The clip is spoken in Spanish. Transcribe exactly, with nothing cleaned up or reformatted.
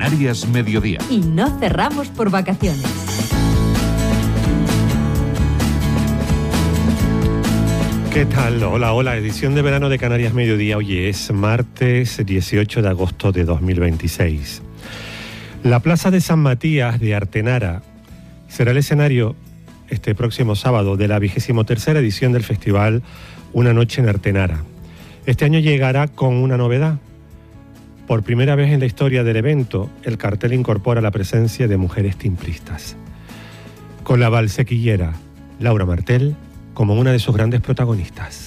Canarias Mediodía. Y no cerramos por vacaciones. ¿Qué tal? Hola, hola, edición de verano de Canarias Mediodía. Hoy es martes dieciocho de agosto de dos mil veintiséis. La Plaza de San Matías de Artenara será el escenario este próximo sábado de la vigésimo tercera edición del festival Una Noche en Artenara. Este año llegará con una novedad. Por primera vez en la historia del evento, el cartel incorpora la presencia de mujeres timbristas, con la valsequillera Laura Martel como una de sus grandes protagonistas.